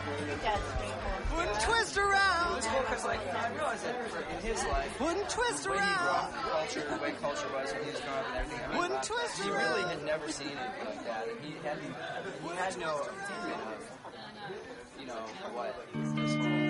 Wouldn't twist around. It's cool because, like, I realized that in his life, Wouldn't twist the way he grew around. up, the way culture was when he was growing up and everything. I mean, Wouldn't twist he around. really had never seen anything like that. And he had no opinion of, what this whole